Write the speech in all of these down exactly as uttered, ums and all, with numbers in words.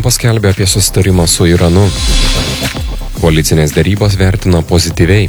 Trumpas skelbia apie susitarimą su Iranu. Koalicinės derybos vertina pozityviai.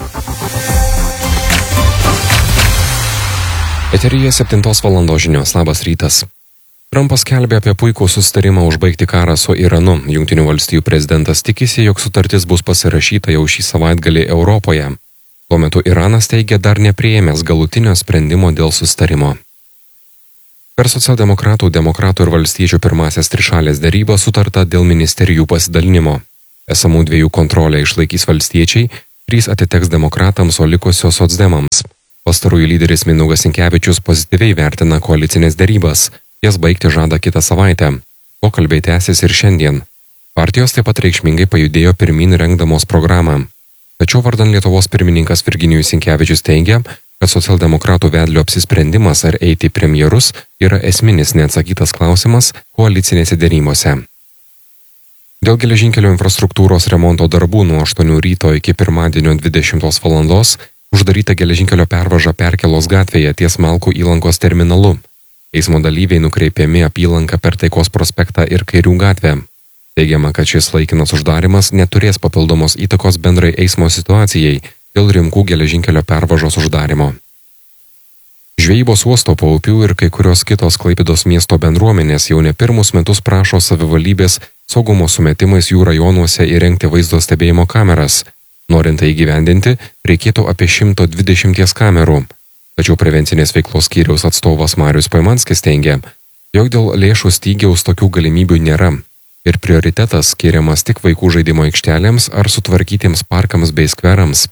Eteryje septintos valandos žinios. Labas rytas. Trumpas skelbia apie puikų susitarimą užbaigti karą su Iranu. Jungtinių valstijų prezidentas tikisi, jog sutartis bus pasirašyta jau šį savaitgalį Europoje. Tuo metu Iranas teigia dar nepriėmęs galutinio sprendimo dėl susitarimo. Per socialdemokratų, demokratų ir valstiečių pirmąsias trišalės derybas sutarta dėl ministerijų pasidalinimo. Esamų dviejų kontrolę išlaikys valstiečiai, trys atiteks demokratams, o likusios socdemams. Pastarųjų lyderis Mindaugas Sinkevičius pozityviai vertina koalicinės derybas. Jas baigti žada kitą savaitę. Pokalbiai tęsis ir šiandien. Partijos taip pat reikšmingai pajudėjo pirmyn rengdamos programą. Tačiau vardan Lietuvos pirmininkas Virginijus Sinkevičius teigia, kad socialdemokratų vedlio apsisprendimas ar eiti premjerus yra esminis neatsakytas klausimas koalicinėse derybose. Dėl geležinkelio infrastruktūros remonto darbų nuo aštuonių ryto iki pirmadienio dvidešimtos valandos uždaryta geležinkelio pervaža Perkėlos gatvėje ties Malkų įlankos terminalu. Eismo dalyviai nukreipiami apylanką per Taikos prospektą ir Kairių gatvę. Teigiama, kad šis laikinas uždarimas neturės papildomos įtakos bendrai eismo situacijai dėl Rimkų geležinkelio pervažos uždarimo. Žvejybos uosto Paupių ir kai kurios kitos Klaipėdos miesto bendruomenės jau ne pirmus metus prašo savivaldybės saugumo sumetimais jų rajonuose įrengti vaizdo stebėjimo kameras. Norint tai įgyvendinti, reikėtų apie šimto dvidešimties kamerų. Tačiau prevencinės veiklos skyriaus atstovas Marius Paimanskis teigia, jog dėl lėšų stygiaus tokių galimybių nėra. Ir prioritetas skiriamas tik vaikų žaidimo aikštelėms ar sutvarkytiems parkams bei skverams.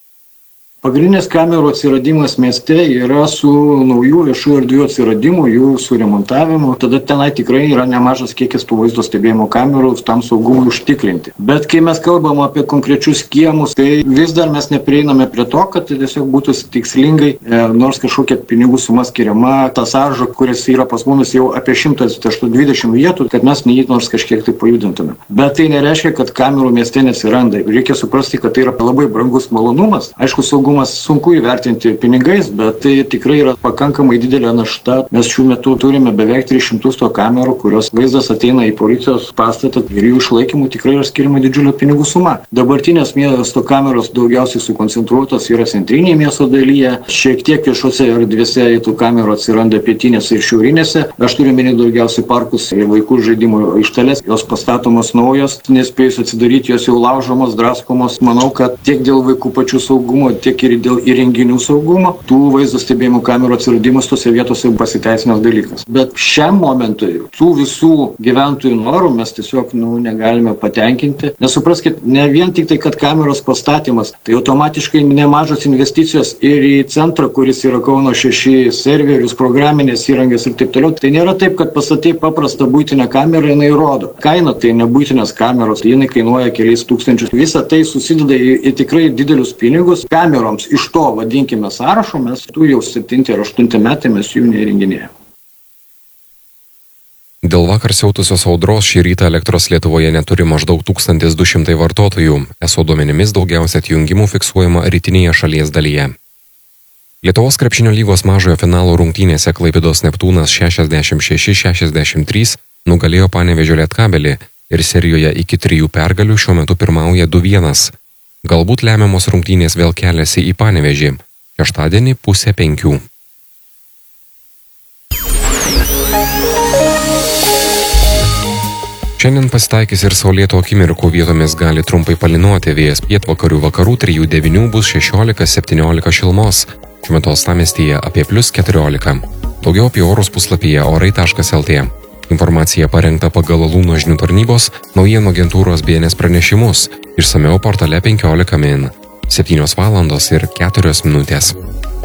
Pagrindinės kamerų atsiradimas mieste yra su naujų viešų erdvių atsiradimu, jų suremontavimu. Tada tenai tikrai yra nemažas kiekis tų vaizdo stebėjimo kamerų tam saugumui užtikrinti. Bet kai mes kalbam apie konkrečius kiemus, tai vis dar mes neprieiname prie to, kad tai tiesiog būtų tikslingai, e, nors kažkokia pinigų suma skiriama, tą sąrašą, kuris yra pas mumis jau apie šimtas dvidešimt vietų, kad mes neįt nors kažkiek tai pajudintume. Bet tai nereiškia, kad kamerų mieste nesiranda. Reikia suprasti, kad tai yra labai brangus malonumas. Aišku, saugumas sunku įvertinti pinigais, bet tai tikrai yra pakankamai didelė našta. Mes šiuo metu turime beveik tris šimtus to kamerų, kurios vaizdas ateina į policijos pastatą ir jų išlaikymų tikrai yra skiriama didžiulė pinigų suma. Dabartinės miesto kameros daugiausiai sukoncentruotos yra centrinėje miesto dalyje, šiek tiek viešose erdvėse tų kamerų atsiranda pietinėse ir šiaurinėse. Aš turiu minėti daugiausiai parkus ir vaikų žaidimų aikšteles, jos pastatomos naujos, nespėjus atsidaryti, jos jau laužomos, draskomos. Manau, kad tiek dėl vaikų pačių saugumo, tiek ir dėl įrenginių saugumo, tų vaizdo stebėjimo kamerų atsiradimas tose vietose pasiteisinęs dalykas. Bet šiam momentui tų visų gyventojų norų mes tiesiog nu, negalime patenkinti. Nesupraskit, ne vien tik tai, kad kameros pastatymas, tai automatiškai nemažos investicijos ir į centrą, kuris yra Kauno šeši, serverius, programinės įrangės ir taip toliau. Tai nėra taip, kad pastatai paprastą buitinę kamerą, jinai rodo. Kaina tai ne buitinės kameros, jinai kainuoja keliais tūkstančius. Visa tai susideda į, į tikrai didelius pinigus. Kameroms iš to, vadinkime, sąrašo, mes tų jau septinti ar aštunti metai mes jų neįrenginėjame. Dėl vakar siautusios audros šį rytą elektros Lietuvoje neturi maždaug tūkstantis du šimtai vartotojų. Eso duomenimis daugiausia atjungimų fiksuojama rytinėje šalies dalyje. Lietuvos krepšinio lygos mažojo finalo rungtynėse Klaipėdos Neptūnas šešiasdešimt šeši šešiasdešimt trys nugalėjo Panevėžio Lietkabelį ir serijoje iki trijų pergalių šiuo metu pirmauja du vienas. Galbūt lemiamos rungtynės vėl keliasi į Panevėžį. Šeštadienį pusę penkių. Šiandien pasitaikys ir saulėto akimirkų, vietomis gali trumpai palynuoti, vėjas pietvakarių vakarų trijų devynių bus šešiolika septyniolika šilumos. Šiuo metu uostamiestyje apie plius keturiolika. Daugiau apie orus puslapyje orai taškas lt. Informacija parengta pagal Lūno žinių tarnybos naujienų agentūros B N S pranešimus. Išsamiau portale penkiolika min. septynios valandos ir keturios minutės.